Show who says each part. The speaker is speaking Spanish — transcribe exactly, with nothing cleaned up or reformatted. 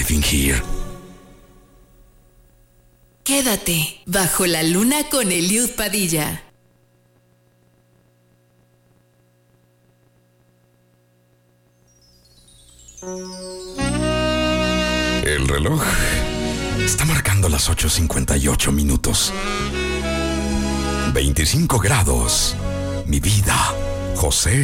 Speaker 1: fingir.
Speaker 2: Quédate bajo la luna con Eliud Padilla.
Speaker 1: El reloj está marcando las ocho cincuenta y ocho minutos. veinticinco grados. Mi vida, José